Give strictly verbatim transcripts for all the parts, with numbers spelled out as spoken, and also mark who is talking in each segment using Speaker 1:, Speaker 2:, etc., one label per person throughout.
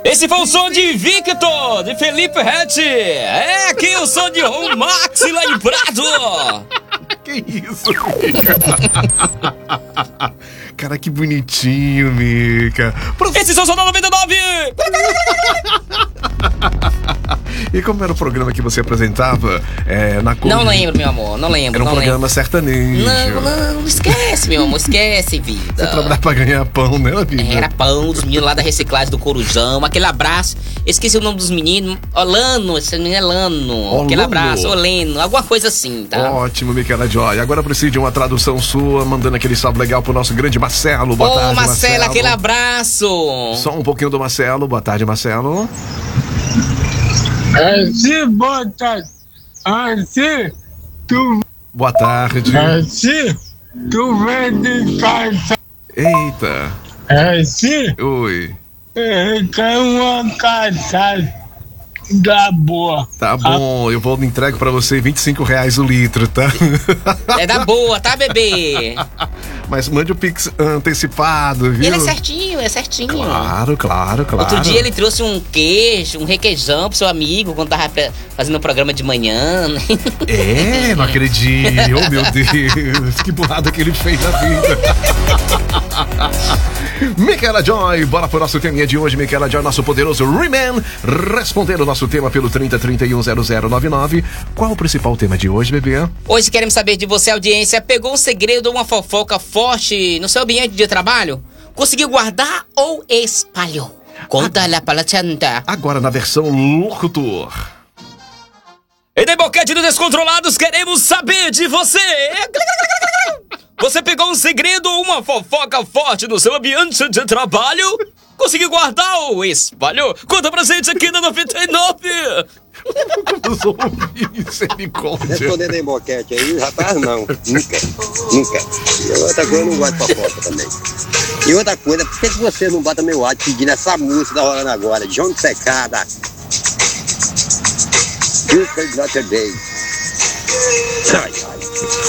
Speaker 1: Esse foi o som de Victor, de Felipe Rett. É aqui o som de Romax lá em Prado.
Speaker 2: Que isso, Mica? Cara, que bonitinho, Mica.
Speaker 1: Esse é o som da noventa e nove.
Speaker 2: E como era o programa que você apresentava é, na cor...
Speaker 1: Não lembro, meu amor, não lembro.
Speaker 2: Era um
Speaker 1: não
Speaker 2: programa
Speaker 1: lembro.
Speaker 2: sertanejo.
Speaker 1: Não, não, esquece, meu amor, esquece, vida.
Speaker 2: Você trabalhava pra ganhar pão, né, vida?
Speaker 1: Era pão dos meninos lá da reciclagem do Corujão. Aquele abraço. Esqueci o nome dos meninos. Olano, esse menino é Lano.
Speaker 2: Olano.
Speaker 1: Aquele abraço, Oleno, alguma coisa assim, tá?
Speaker 2: Ótimo, Micaela Joy. Agora preciso de uma tradução sua, mandando aquele salve legal pro nosso grande Marcelo. Boa
Speaker 1: Ô,
Speaker 2: tarde,
Speaker 1: Marcelo,
Speaker 2: Marcelo.
Speaker 1: aquele abraço.
Speaker 2: Só um pouquinho do Marcelo. Boa tarde, Marcelo.
Speaker 3: Assim, boa tarde. Assim, tu...
Speaker 2: Boa tarde.
Speaker 3: Assim, tu vem de casa.
Speaker 2: Eita.
Speaker 3: Assim,
Speaker 2: Oi.
Speaker 3: eu quero uma casa da boa.
Speaker 2: Tá bom, eu vou entrego pra você vinte e cinco reais o litro, tá?
Speaker 1: É da boa, tá, bebê?
Speaker 2: Mas mande o Pix antecipado, viu?
Speaker 1: Ele é certinho, é certinho.
Speaker 2: Claro, claro, claro.
Speaker 1: Outro dia ele trouxe um queijo, um requeijão pro seu amigo quando tava fazendo o programa de manhã.
Speaker 2: É, não acredito. Oh, meu Deus, que burrada que ele fez na vida. Micaela Joy, bora pro nosso teminha de hoje. Micaela Joy, nosso poderoso He-Man, respondendo o nosso tema pelo trinta, trinta e um, zero zero nove nove. Qual o principal tema de hoje, bebê?
Speaker 1: Hoje queremos saber de você, audiência. Pegou um segredo ou uma fofoca forte no seu ambiente de trabalho? Conseguiu guardar ou espalhou? Conta lá para a chanta.
Speaker 2: Agora na versão locutor.
Speaker 1: E daí, boquete dos descontrolados, queremos saber de você. Você pegou um segredo ou uma fofoca forte no seu ambiente de trabalho? Conseguiu guardar ou espalhou? Conta pra gente aqui na noventa e nove.
Speaker 2: Vamos ouvir, misericórdia.
Speaker 4: Respondendo aí, boquete aí, rapaz, não. Nunca, nunca. E outra coisa, eu não gosto de fofoca também. E outra coisa, por que, que você não bota meu áudio pedindo essa música da rolando agora? João de Secada. Super Doctor Day. Ai, ai.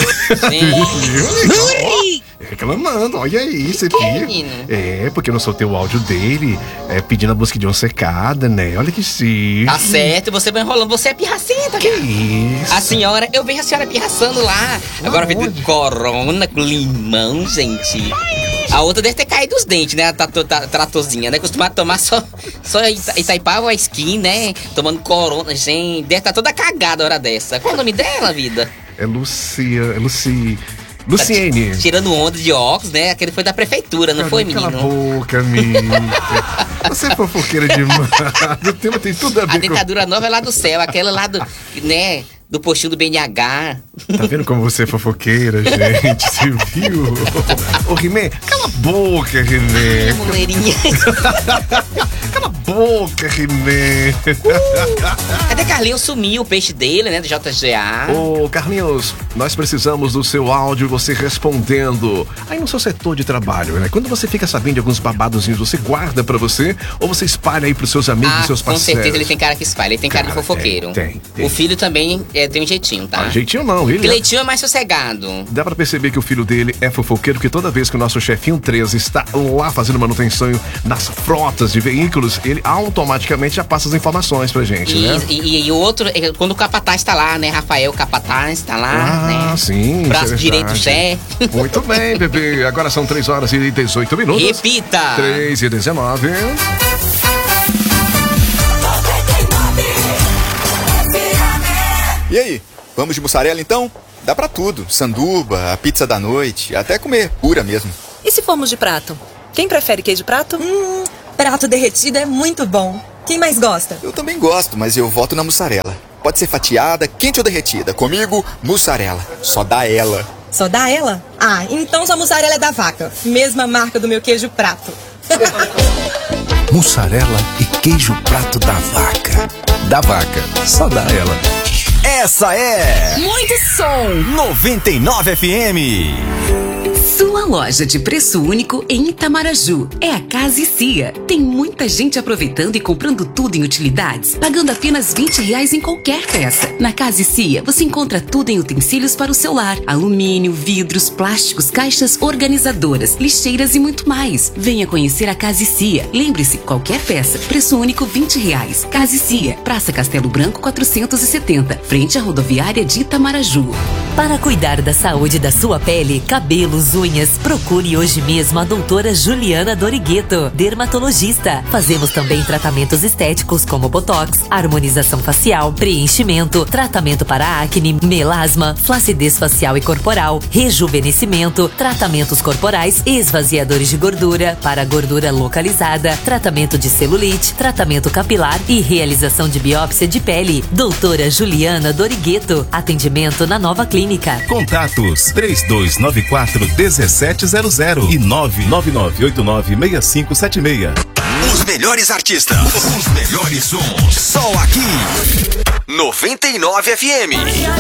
Speaker 1: Nuri!
Speaker 2: Reclamando, olha aí, você
Speaker 1: Que,
Speaker 2: viu?
Speaker 1: menino?
Speaker 2: É, porque eu não soltei o áudio dele, é, pedindo a música de uma secada, né? Olha que sim.
Speaker 1: Tá certo, você vai enrolando, você é pirracenta,
Speaker 2: Que
Speaker 1: cara.
Speaker 2: isso?
Speaker 1: A senhora, eu vejo a senhora pirraçando lá. Agora vem de corona com limão, gente. A outra deve ter caído os dentes, né? A tato- ta- tratozinha, né? Costumava tomar só, só Ita- Itaipava a skin, né? Tomando corona, gente. Deve estar toda cagada a hora dessa. Qual é o nome dela, vida?
Speaker 2: É Lucia, é Luci... Luciene.
Speaker 1: Tá t- tirando onda de óculos, né? Aquele foi da prefeitura, não
Speaker 2: Cara,
Speaker 1: foi,
Speaker 2: cala
Speaker 1: menino?
Speaker 2: a boca, Mica. Você é fofoqueira demais. O tema tem tudo a
Speaker 1: A
Speaker 2: ver com...
Speaker 1: dentadura nova é lá do céu, aquela lá do, né? Do postinho do B N H.
Speaker 2: Tá vendo como você é fofoqueira, gente? Você viu? Ô, He-Man, cala a boca,
Speaker 1: Ai,
Speaker 2: He-Man.
Speaker 1: moleirinha.
Speaker 2: Cala a boca, He-Man.
Speaker 1: Cadê Carlinhos? Sumiu o peixe dele, né? Do J G A.
Speaker 2: Ô, Carlinhos, nós precisamos do seu áudio e você respondendo. Aí no seu setor de trabalho, né? Quando você fica sabendo de alguns babadozinhos, você guarda pra você ou você espalha aí pros seus amigos
Speaker 1: Ah,
Speaker 2: e seus
Speaker 1: com
Speaker 2: parceiros?
Speaker 1: certeza ele tem cara que espalha, ele tem cara,
Speaker 2: Cara,
Speaker 1: de fofoqueiro.
Speaker 2: tem, tem, tem.
Speaker 1: O filho também é, tem um jeitinho, tá?
Speaker 2: Ah, jeitinho não, ele...
Speaker 1: Cleitinho é mais sossegado.
Speaker 2: Dá pra perceber que o filho dele é fofoqueiro, porque toda vez que o nosso chefinho treze está lá fazendo manutenção nas frotas de veículos, ele automaticamente já passa as informações pra gente,
Speaker 1: E,
Speaker 2: né?
Speaker 1: e, e o outro, é quando o Capataz tá lá, né? Rafael Capataz tá lá,
Speaker 2: Ah,
Speaker 1: né?
Speaker 2: sim.
Speaker 1: Braço
Speaker 2: isso é
Speaker 1: direito
Speaker 2: verdade.
Speaker 1: chefe.
Speaker 2: Muito bem, bebê. Agora são três horas e dezoito minutos.
Speaker 1: Repita!
Speaker 2: três e dezenove.
Speaker 5: E aí, vamos de mussarela então? Dá pra tudo, sanduba, a pizza da noite, até comer pura mesmo.
Speaker 6: E se formos de prato? Quem prefere queijo prato?
Speaker 7: Hum, prato derretido é muito bom. Quem mais gosta?
Speaker 5: Eu também gosto, mas eu voto na mussarela. Pode ser fatiada, quente ou derretida. Comigo, mussarela. Só dá ela.
Speaker 7: Só dá ela? Ah, então sua mussarela é da vaca. Mesma marca do meu queijo prato.
Speaker 8: Mussarela e queijo prato da vaca. Da vaca, só dá ela.
Speaker 9: Essa é
Speaker 6: Muito som!
Speaker 9: noventa e nove F M. Sua loja de preço único em Itamaraju é a Casa e Cia. Tem muita gente aproveitando e comprando tudo em utilidades, pagando apenas vinte reais em qualquer peça. Na Casa e Cia, você encontra tudo em utensílios para o seu lar: alumínio, vidros, plásticos, caixas organizadoras, lixeiras e muito mais. Venha conhecer a Casa e Cia. Lembre-se, qualquer peça, preço único vinte reais. Casa e Cia, Praça Castelo Branco quatrocentos e setenta, frente à rodoviária de Itamaraju.
Speaker 10: Para cuidar da saúde da sua pele, cabelos, unhas, procure hoje mesmo a doutora Juliana Dorigueto, dermatologista. Fazemos também tratamentos estéticos como botox, harmonização facial, preenchimento, tratamento para acne, melasma, flacidez facial e corporal, rejuvenescimento, tratamentos corporais, esvaziadores de gordura, para gordura localizada, tratamento de celulite, tratamento capilar e realização de biópsia de pele. Doutora Juliana Dorigueto, atendimento na Nova Clínica.
Speaker 8: Contatos três dois nove quatro um sete zero zero e nove nove nove oito nove seis cinco sete seis.
Speaker 11: Os melhores artistas, os melhores sons, só aqui, noventa e nove F M.